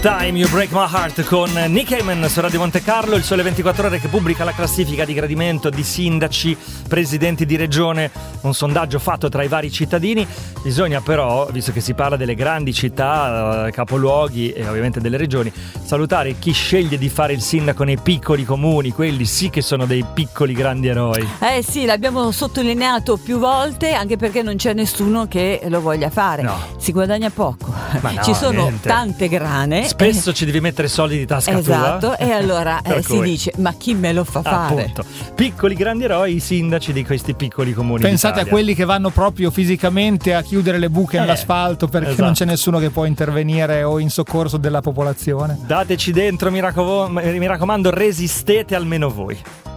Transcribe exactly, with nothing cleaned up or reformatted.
Time You Break My Heart con Nick Heyman su Radio Monte Carlo, il Sole ventiquattro Ore che pubblica la classifica di gradimento di sindaci, presidenti di regione, un sondaggio fatto tra i vari cittadini. Bisogna però, visto che si parla delle grandi città, capoluoghi e ovviamente delle regioni, salutare chi sceglie di fare il sindaco nei piccoli comuni, quelli sì che sono dei piccoli grandi eroi. Eh sì, l'abbiamo sottolineato più volte, anche perché non c'è nessuno che lo voglia fare. No. Si guadagna poco, no, ci sono niente. tante grane. Spesso eh, ci devi mettere soldi di tasca esatto, tua. E allora eh, si cui. dice, ma chi me lo fa fare? Appunto, piccoli grandi eroi, i sindaci di questi piccoli comuni. Pensate d'Italia. a quelli che vanno proprio fisicamente a chiudere le buche Eh, nell'asfalto perché esatto. non c'è nessuno che può intervenire o in soccorso della popolazione. Dateci dentro, mi raccomando, mi raccomando, resistete almeno voi.